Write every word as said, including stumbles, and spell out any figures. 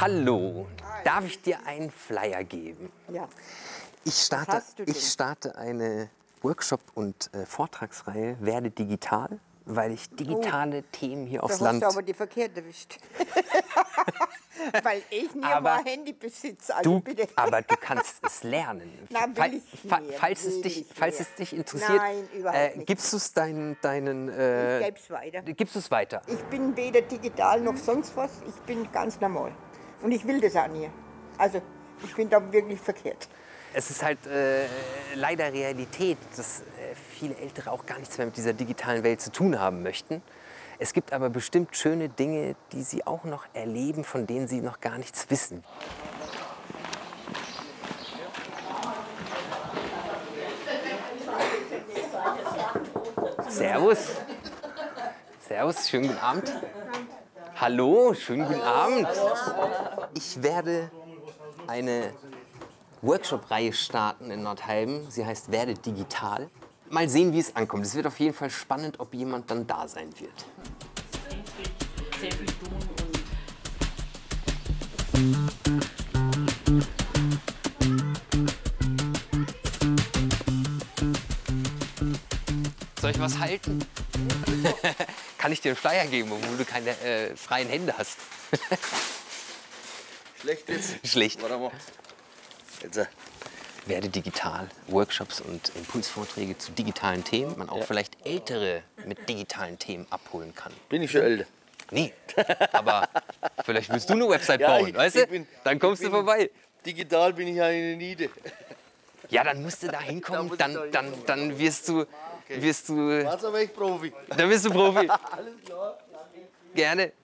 Hallo, darf ich dir einen Flyer geben? Ja. Ich starte, ich starte eine Workshop- und äh, Vortragsreihe Werde digital, weil ich digitale oh, Themen hier aufs Land... Da hast du aber die verkehrt erwischt. Weil ich nie aber mal Handy besitze. Also du, bitte. Aber du kannst es lernen. Na, will ich fa mehr, falls, will es dich, ich falls mehr. es dich interessiert, Nein, überhaupt äh, nicht. gibst du es deinen... deinen äh, ich gebe es weiter. Gibst du es weiter? Ich bin weder digital noch sonst was. Ich bin ganz normal. Und ich will das auch nie. Also, ich bin da wirklich verkehrt. Es ist halt äh, leider Realität, dass äh, viele Ältere auch gar nichts mehr mit dieser digitalen Welt zu tun haben möchten. Es gibt aber bestimmt schöne Dinge, die sie auch noch erleben, von denen sie noch gar nichts wissen. Servus. Servus, schönen guten Abend. Hallo, schönen guten Abend. Ich werde eine Workshop-Reihe starten in Nordheim. Sie heißt Werde digital. Mal sehen, wie es ankommt. Es wird auf jeden Fall spannend, ob jemand dann da sein wird. Sehr viel tun und soll ich was halten? Kann ich dir einen Flyer geben, obwohl du keine äh, freien Hände hast? Schlecht jetzt? Schlecht. Warte mal. Jetzt. Werde digital. Workshops und Impulsvorträge zu digitalen Themen. Man auch ja. vielleicht Ältere mit digitalen Themen abholen kann. Bin ich schon älter? Nee, aber vielleicht willst du eine Website ja, bauen, ich, weißt du? Bin, dann kommst du vorbei. Digital bin ich ja eine Niede. Ja, dann musst du da hinkommen, dann, da dann, dann wirst du... Okay. Wirst du War's aber echt Profi. Dann bist du Profi. Alles klar. Gerne.